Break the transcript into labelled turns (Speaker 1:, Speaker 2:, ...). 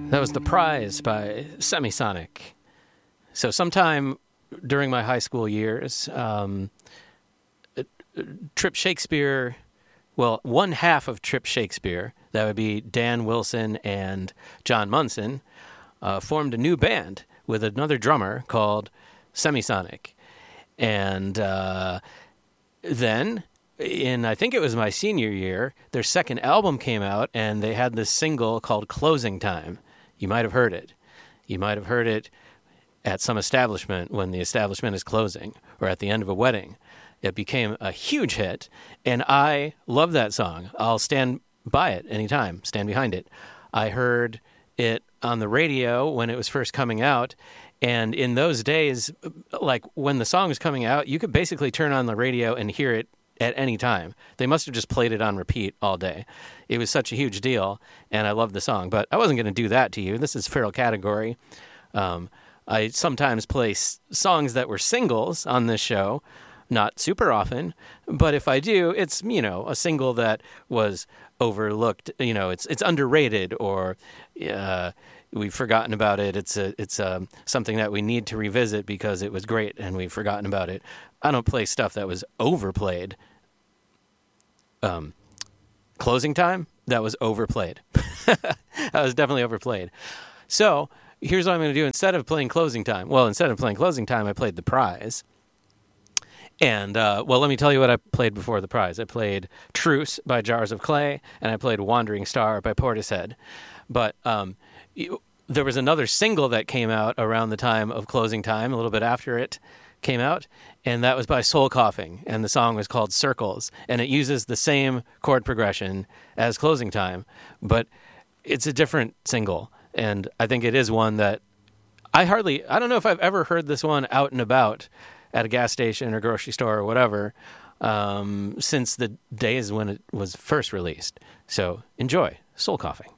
Speaker 1: That was The Prize by Semisonic. So sometime during my high school years, Trip Shakespeare, well, one half of Trip Shakespeare, that would be Dan Wilson and John Munson, formed a new band with another drummer called Semisonic. And then, I think it was my senior year, their second album came out, and they had this single called Closing Time. You might have heard it. You might have heard it at some establishment when the establishment is closing, or at the end of a wedding. It became a huge hit, and I love that song. I'll stand by it anytime, stand behind it. I heard it on the radio when it was first coming out, and in those days, like when the song was coming out, you could basically turn on the radio and hear it at any time. They must have just played it on repeat all day. It was such a huge deal, and I loved the song. But I wasn't going to do that to you. This is Feral Category. I sometimes play songs that were singles on this show, not super often, but if I do, it's, a single that was overlooked. It's underrated, or we've forgotten about it. It's something that we need to revisit because it was great and we've forgotten about it. I don't play stuff that was overplayed. Closing Time, that was overplayed. That was definitely overplayed. So here's what I'm going to do. Instead of playing Closing Time, I played The Prize. And, let me tell you what I played before The Prize. I played Truce by Jars of Clay, and I played Wandering Star by Portishead. But there was another single that came out around the time of Closing Time, a little bit after it came out, and that was by Soul Coughing, and the song was called Circles, and it uses the same chord progression as Closing Time, but it's a different single, and I think it is one that I don't know if I've ever heard this one out and about at a gas station or grocery store or whatever, since the days when it was first released. So enjoy Soul Coughing.